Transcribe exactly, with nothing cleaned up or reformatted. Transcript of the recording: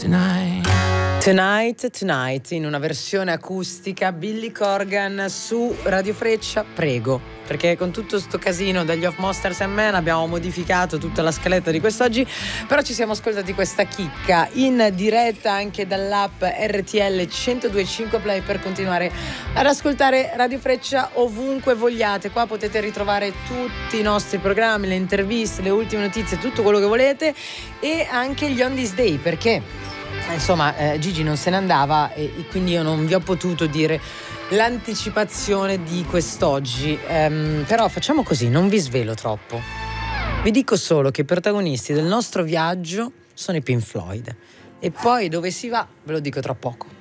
tonight. Tonight, Tonight, in una versione acustica, Billy Corgan su Radio Freccia, prego, perché con tutto sto casino degli Of Monsters and Men abbiamo modificato tutta la scaletta di quest'oggi, però ci siamo ascoltati questa chicca in diretta anche dall'app R T L centodue e cinque Play per continuare ad ascoltare Radio Freccia ovunque vogliate. Qua potete ritrovare tutti i nostri programmi, le interviste, le ultime notizie, tutto quello che volete, e anche gli On This Day, perché insomma eh, Gigi non se ne andava e, e quindi io non vi ho potuto dire l'anticipazione di quest'oggi, ehm, però facciamo così, non vi svelo troppo, vi dico solo che i protagonisti del nostro viaggio sono i Pink Floyd e poi dove si va ve lo dico tra poco.